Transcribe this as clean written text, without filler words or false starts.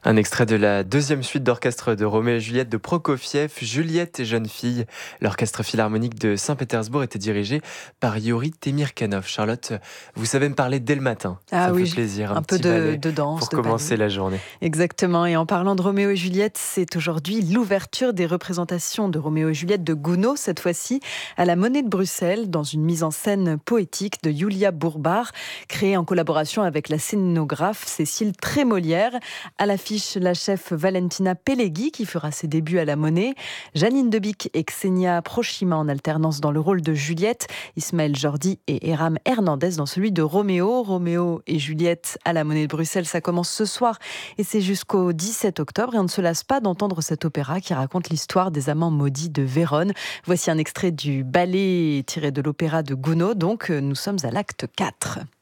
Un extrait de la deuxième suite d'orchestre de Roméo et Juliette de Prokofiev, Juliette et jeune fille. L'orchestre philharmonique de Saint-Pétersbourg était dirigé par Yuri Temirkanov. Charlotte, vous savez me parler dès le matin. Ça Ah me fait oui, plaisir, un un peu petit ballet de danse, pour de commencer ballet. la journée. Exactement. Et en parlant de Roméo et Juliette, c'est aujourd'hui l'ouverture des représentations de Roméo et Juliette de Gounod, cette fois-ci à la Monnaie de Bruxelles, dans une mise en scène poétique de Julia Bourbard, créée en collaboration avec la scénographe Cécile Trémolière. À l'affiche, la chef Valentina Pelleghi, qui fera ses débuts à la Monnaie, Janine Debic et Xenia Prochima en alternance dans le rôle de Juliette, Ismaël Jordi et Eram Hernandez dans celui de Roméo. Roméo et Juliette à la Monnaie de Bruxelles, ça commence ce soir et c'est jusqu'au 17 octobre et on ne se lasse pas d'entendre cet opéra qui raconte l'histoire des amants maudits de Vérone. Voici un extrait du ballet tiré de l'opéra de Gounod, donc nous sommes à l'acte 4.